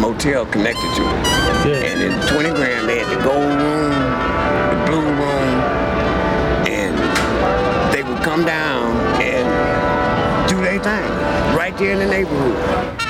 motel connected to it. Yeah. And in 20 grand, they had the gold room, the blue room, and they would come down and do their thing right there in the neighborhood.